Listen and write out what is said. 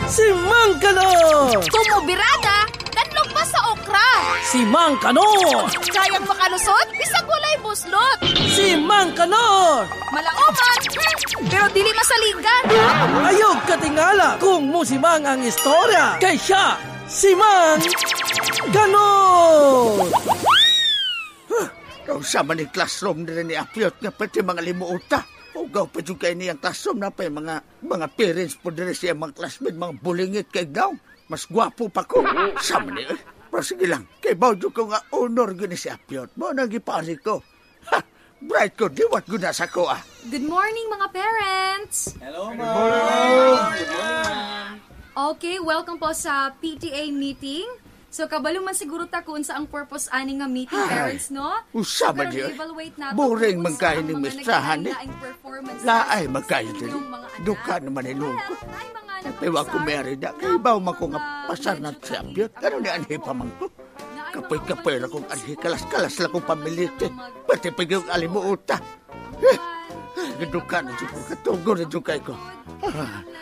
Si Mang Kanor! Tumubirada, danlog pa sa okra. Si Mang Kanor! Kayang makalusot, bisag walay buslot. Si Mang Kanor! Malaoman, pero dili masaligan. Ayog katingala kung musimang ang istorya. Kay siya, si Mang Kanor! Kung sa man classroom nila ni Apiot nga pati mga limuota. Ugaw pa dyan kayo niyang classroom na pa mga parents po nila siya mga classmate, mga bulingit kay daw. Mas gwapo pa ko. Sa man eh. Pero sige lang, kay Bawdo ko nga honor gini si Apiot. Mo nang ipari ko. Ha! Bright ko, diwat ko na sa ko ah. Good morning mga parents. Hello, Good morning. Okay, welcome po sa PTA meeting. So, kabalo man siguro ta kung sa ang purpose ani nga meeting, parents, no? Usama Pero niyo. i-evaluate natin Boring kung magkain saan ng mga mistrahan eh. nagkailaing performance Laay sa magkain din. inyong mga anak. Duka naman ilong ko. Well, ay mga Tiwa ko nagpasar, meron na. Kaya ba ko nga pasar na si Apiot? Ano ni anhi pa man ko? Kapoy-kapoy lang kong anhi. Kalas-kalas lang kong pamiliti. Pati pa yung alimuota. Duka na dyan ko. Katugo na dyan ko.